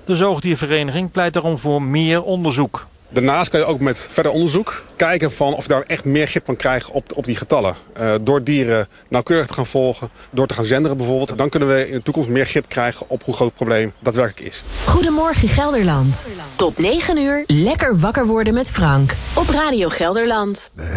De zoogdiervereniging pleit daarom voor meer onderzoek. Daarnaast kan je ook met verder onderzoek kijken van of je daar echt meer grip kan krijgen op die getallen. Door dieren nauwkeurig te gaan volgen, door te gaan zenderen bijvoorbeeld. Dan kunnen we in de toekomst meer grip krijgen op hoe groot het probleem daadwerkelijk is. Goedemorgen Gelderland. Tot 9 uur lekker wakker worden met Frank op Radio Gelderland.